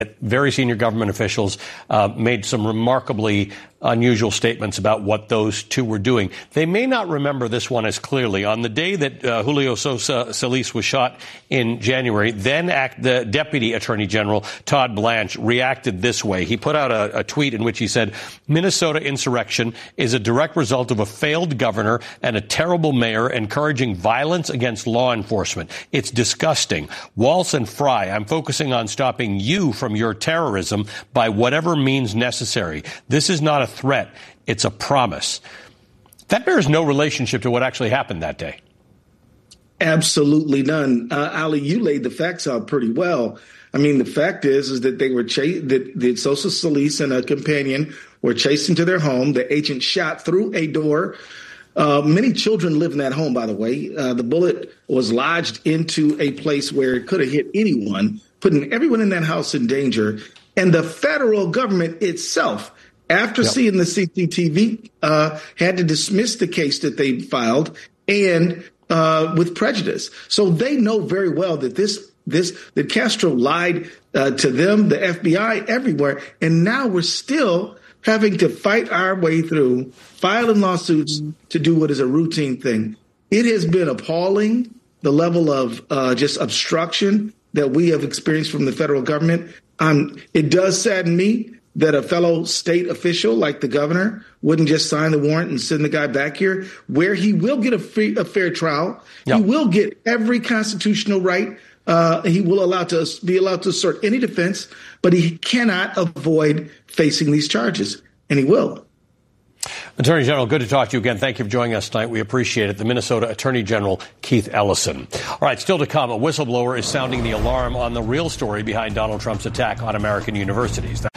Very senior government officials made some remarkably unusual statements about what those two were doing. They may not remember this one as clearly. On the day that Julio Sosa Solis was shot in January, the Deputy Attorney General Todd Blanche reacted this way. He put out a tweet in which he said, "Minnesota insurrection is a direct result of a failed governor and a terrible mayor encouraging violence against law enforcement. It's disgusting. Walz and Frey, I'm focusing on stopping you from your terrorism by whatever means necessary. This is not a threat. It's a promise." That bears no relationship to what actually happened that day. Absolutely none. Ali, you laid the facts out pretty well. I mean, the fact is that they were that Sosa Solis and a companion were chased into their home. The agent shot through a door. Many children live in that home, by the way. The bullet was lodged into a place where it could have hit anyone, putting everyone in that house in danger. And the federal government itself, after seeing the CCTV, had to dismiss the case that they filed and with prejudice. So they know very well that that Castro lied to them, the FBI, everywhere. And now we're still having to fight our way through filing lawsuits to do what is a routine thing. It has been appalling, the level of just obstruction that we have experienced from the federal government. It does sadden me that a fellow state official like the governor wouldn't just sign the warrant and send the guy back here, where he will get a fair trial. Yep. He will get every constitutional right. He will be allowed to assert any defense, but he cannot avoid facing these charges, and he will. Attorney General, good to talk to you again. Thank you for joining us tonight. We appreciate it. The Minnesota Attorney General, Keith Ellison. All right, still to come, a whistleblower is sounding the alarm on the real story behind Donald Trump's attack on American universities.